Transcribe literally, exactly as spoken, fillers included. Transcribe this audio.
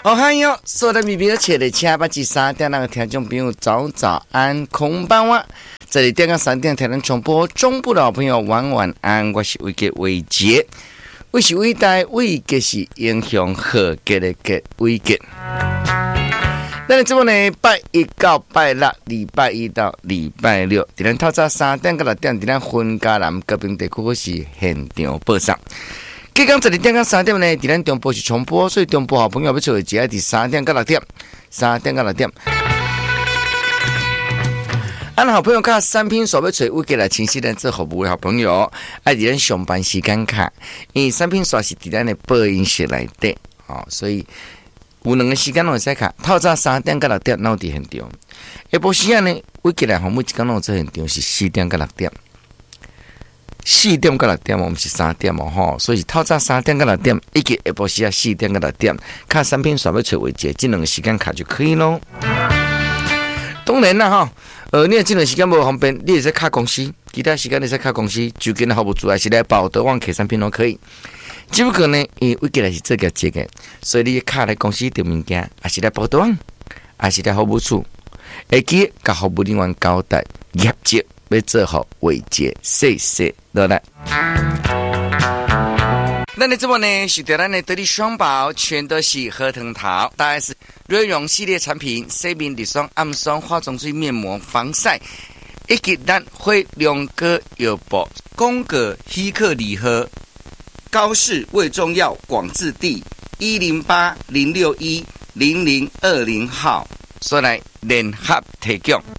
哦嗨哟，所有的米米切的七八七三点那个听众朋友早早安，空班哇！这里电个三点台能重播，中部的好朋友晚晚安，我是伟杰伟杰，我是伟大伟杰是英雄和杰的杰伟杰。咱这呢，拜一到拜六，礼拜一到礼拜六，伫咱透早三点到六点，伫咱分家南高平地区是现场播送。今天这里点到三点呢，伫咱中部是重播，所以中部好朋友要做的只要伫三点到六点，三点到六点。俺好朋友卡三拼所要找我给来清晰的做服务的好朋友，爱伫咱上班时间卡，因为三拼所是伫咱的播音室内底，哦，所以有两个时间拢会使卡，透早三点到六点，闹伫现场。下晡时间呢，我给来服务一天拢做现场是四点到六点。四点到六点，我们是三点哦吼，所以透早三点到六点，以及下晡时啊四点到六点，卡三拼耍要找位置，这两个时间卡就可以咯。当然啦哈，呃，你这两个时间无方便，你也在卡公司，其他时间你在卡公司，就跟服务组还是来报德旺 K 三拼都可以。只不过呢，因为我过来是这个这个，所以你卡来公司订物件，还是来报德旺，还是来服务处，会记甲服务人员交代业绩。要做好伟杰，谢谢，落来。那你这么呢？是对咱的得力双宝，全都是核桃桃，大概是瑞容系列产品，洗面乳霜、暗霜、化妆水、面膜、防晒，以及咱会两个药包，宫格希克礼盒，高市胃中药广治地一零八零六一零零二零号，所来联合提供。